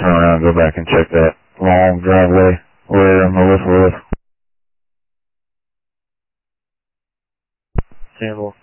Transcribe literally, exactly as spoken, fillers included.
turn around and go back and check that long driveway where Melissa lives. ten